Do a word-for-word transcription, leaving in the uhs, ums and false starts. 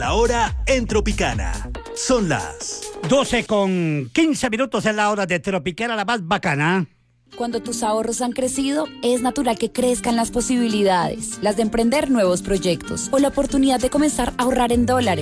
la hora en Tropicana. Son las doce con quince minutos en la hora de Tropicana, la más bacana. Cuando tus ahorros han crecido, es natural que crezcan las posibilidades, las de emprender nuevos proyectos o la oportunidad de comenzar a ahorrar en dólares.